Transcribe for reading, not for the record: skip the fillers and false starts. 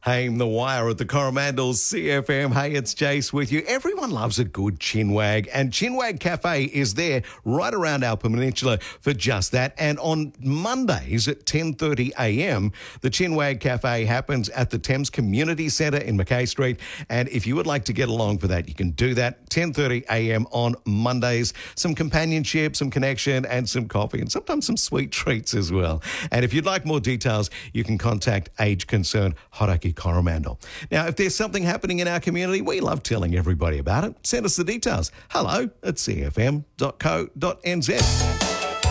Haim the Wire at the Coromandel CFM. Hey, it's Jace with you. Everyone loves a good chinwag, and Chinwag Cafe is there right around our peninsula for just that. And on Mondays at 10:30 a.m, the Chinwag Cafe happens at the Thames Community Centre in Mackay Street. And if you would like to get along for that, you can do that 10:30 a.m. on Mondays. Some companionship, some connection, and some coffee, and sometimes some sweet treats as well. And if you'd like more details, you can contact Age Concerned Horaki Coromandel. Now, if there's something happening in our community, we love telling everybody about it. Send us the details. Hello at cfm.co.nz.